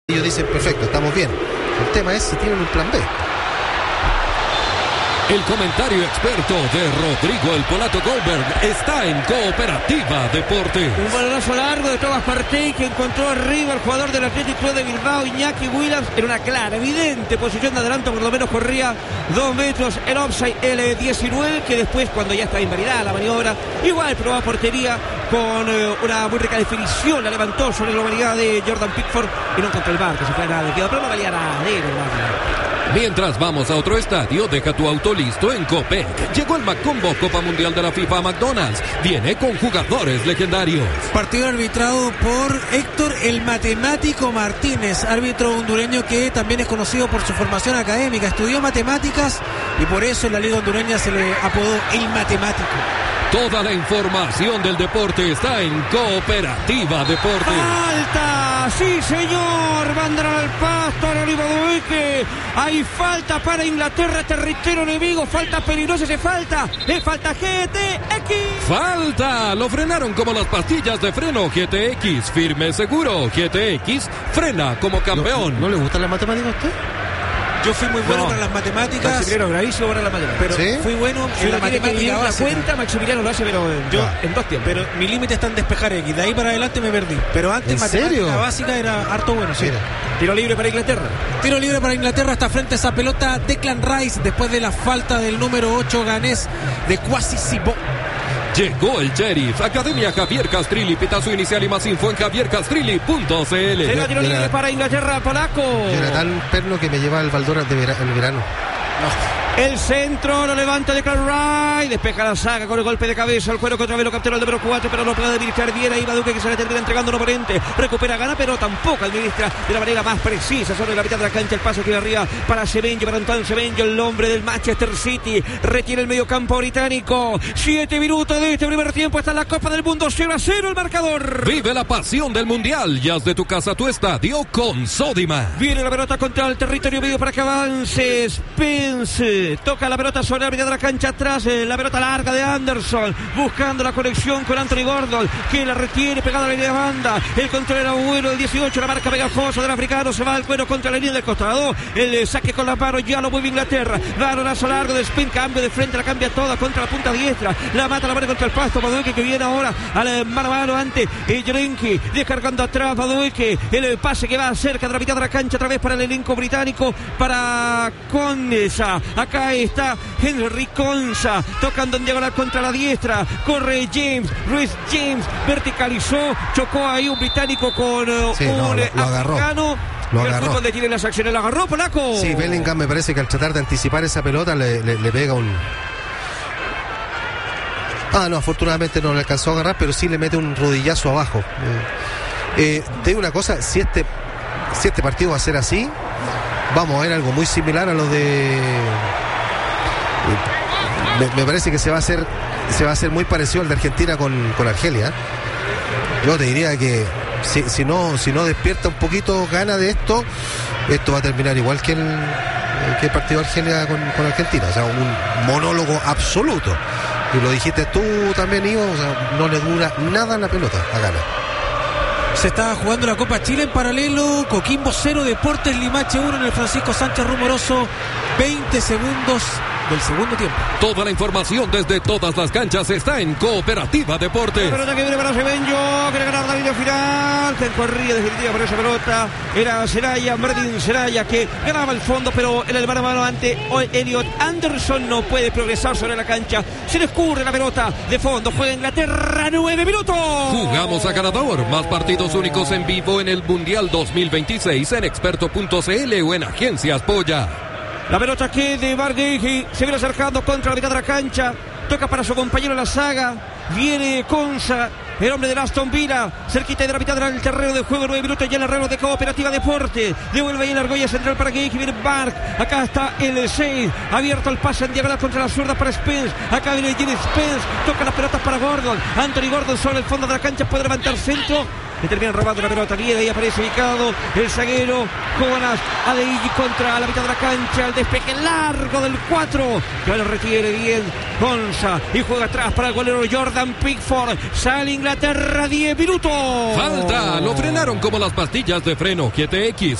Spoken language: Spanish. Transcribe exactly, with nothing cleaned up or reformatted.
Ellos dicen, perfecto, estamos bien. El tema es si tienen un plan B. El comentario experto de Rodrigo el Polato Goldberg está en Cooperativa Deportes. Un balonazo largo de Tomás Partey que encontró arriba al jugador del Atlético de Bilbao, Iñaki Williams, en una clara, evidente posición de adelanto, por lo menos corría dos metros el offside, el diecinueve, que después, cuando ya estaba invalidada la maniobra, igual probaba portería con eh, una muy rica definición, la levantó sobre la humanidad de Jordan Pickford y no encontró el bar, que se fue nada de quedó, pero no valía nada de él, Mientras vamos a otro estadio, deja tu auto listo en Copec. Llegó el Macombo Copa Mundial de la FIFA a McDonald's. Viene con jugadores legendarios. Partido arbitrado por Héctor el Matemático Martínez, árbitro hondureño que también es conocido por su formación académica. Estudió matemáticas y por eso en la liga hondureña se le apodó el Matemático. Toda la información del deporte está en Cooperativa Deportes. ¡Falta! ¡Sí, señor! Bandera al pasto, Oliva Duque. Hay falta para Inglaterra, territorio enemigo. Falta peligrosa, se falta. Le falta G T X. ¡Falta! Lo frenaron como las pastillas de freno G T X. Firme, seguro. G T X frena como campeón. ¿No, ¿no le gustan las matemáticas a usted? Yo fui muy bueno no. para las matemáticas. Maximiliano, gravísimo para las matemáticas. Pero ¿sí? fui bueno Si en la uno tiene que matemática llevar la básica. cuenta, Maximiliano lo hace, pero yo Ah. en dos tiempos. Pero mi límite está en despejar X. De ahí para adelante me perdí. Pero antes ¿En matemática serio? básica era harto bueno, sí. Mira. Tiro libre para Inglaterra. Tiro libre para Inglaterra, hasta frente a esa pelota Declan Rice después de la falta del número ocho ganés de Kwasi Sibo. Llegó el Sheriff. Academia Javier Castrilli. Pitazo inicial y más info en javier castrilli punto c l. Será tiro libre Era- para Inglaterra, polaco. Yo era tan perno que me llevaba el Valdoras de vera- el verano. El centro lo levanta de Carray, despeja la saga con el golpe de cabeza, el cuero contra vez lo captura el número cuatro, pero no puede administrar bien ahí Baduque, que se le termina entregando un oponente, recupera gana, pero tampoco administra de la manera más precisa sobre la mitad de la cancha. El paso que va arriba para Semenyo, para Antoine Semenyo, el hombre del Manchester City, retiene el mediocampo británico. Siete minutos de este primer tiempo, está en la Copa del Mundo, cero a cero el marcador. Vive la pasión del Mundial y haz de tu casa tu estadio con Sodima. Viene la pelota contra el territorio medio para que avance Spence. Toca la pelota sobre la mitad de la cancha atrás. Eh, la pelota larga de Anderson. Buscando la conexión con Anthony Gordon, que la retiene pegada a la línea de banda. El control era bueno, el dieciocho. La marca pegajosa del africano. Se va al cuero contra la línea del costado. El eh, saque con la mano. Ya lo mueve Inglaterra. Balonazo largo de Spin. Cambio de frente. La cambia toda contra la punta diestra. La mata la mano contra el pasto. Baduque, que viene ahora al eh, mano a mano ante eh, Jerenki. Descargando atrás Baduque. El eh, pase que va cerca de la mitad de la cancha. Otra vez para el elenco británico. Para Conesa. Acá está Henry Conza, tocando en diagonal contra la diestra, corre James, Reece James, verticalizó, chocó ahí un británico con uh, Sí, un no, lo- lo agarró. africano. Lo El agarró. fútbol detiene las acciones, lo agarró, polaco. Sí, Bellingham me parece que al tratar de anticipar esa pelota le, le- le pega un... Ah, no, afortunadamente no le alcanzó a agarrar, pero sí le mete un rodillazo abajo. Eh, eh, te digo una cosa, si este, si este partido va a ser así, vamos a ver algo muy similar a lo de... Me, me parece que se va a hacer se va a hacer muy parecido al de Argentina con, con Argelia. Yo te diría que si, si no si no despierta un poquito gana de esto, esto va a terminar igual que el, que el partido de Argelia con, con Argentina, o sea, un monólogo absoluto. Y lo dijiste tú también, Ivo, o sea, no le dura nada la pelota a Gana. Se está jugando la Copa Chile en paralelo. Coquimbo cero, Deportes Limache uno en el Francisco Sánchez Rumoroso. veinte segundos del segundo tiempo. Toda la información desde todas las canchas está en Cooperativa La Deportes. pelota que viene para Semenyo, quiere ganar la línea final, que corría definitiva por esa pelota, era Seraya, Martín Seraya, que ganaba el fondo, pero en el mano a mano ante Elliot Anderson no puede progresar sobre la cancha, se le escurre la pelota de fondo, juega Inglaterra, nueve minutos. Jugamos a ganador, más partidos únicos en vivo en el Mundial dos mil veintiséis en experto punto c l o en Agencias Polla. La pelota que de Bargueji se viene acercando contra la mitad de la cancha. Toca para su compañero en la saga. Viene Conza, el hombre de Aston Villa, cerquita de la mitad del terreno de juego. Nueve minutos ya en el arreglo de Cooperativa Deporte. Devuelve ahí en la argolla central para Gueji. Viene Bark. Acá está el seis. Abierto el pase en diagonal contra la zurda para Spence. Acá viene Jimmy Spence. Toca las pelotas para Gordon. Anthony Gordon sobre el fondo de la cancha. Puede levantar centro. Le terminan robando la pelota. Bien, ahí aparece ubicado el zaguero Jonas Adeigi contra la mitad de la cancha. El despeje largo del cuatro. Que lo retiene bien Gonza. Y juega atrás para el golero Jordan Pickford. Sale Inglaterra, diez minutos. Falta, lo frenaron como las pastillas de freno G T X.